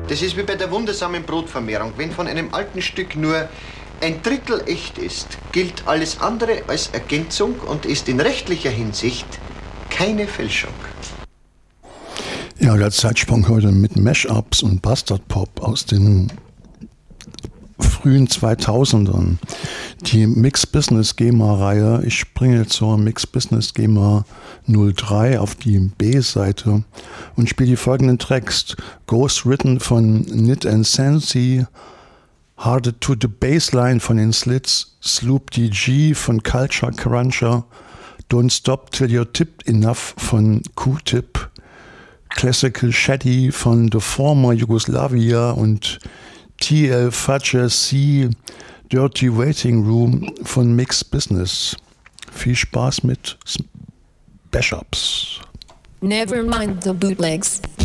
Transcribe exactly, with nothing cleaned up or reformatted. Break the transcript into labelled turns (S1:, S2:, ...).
S1: Das ist wie bei der wundersamen Brotvermehrung. Wenn von einem alten Stück nur ein Drittel echt ist, gilt alles andere als Ergänzung und ist in rechtlicher Hinsicht keine Fälschung.
S2: Ja, der Zeitsprung heute mit Mashups und Bastard Pop aus den frühen zweitausendern. Die Mixed Business GEMA-Reihe, ich springe zur Mixed Business GEMA null drei auf die B-Seite und spiele die folgenden Tracks. Ghost Written von Nit and Sensi, Hard to the Baseline von den Slits, Sloop D G von Culture Cruncher, Don't Stop Till You're Tipped Enough von Q-Tip, Classical Shady von The Former Yugoslavia und T L Fudger C Dirty Waiting Room von Mixed Business. Viel Spaß mit Mashups.
S3: Never mind the bootlegs.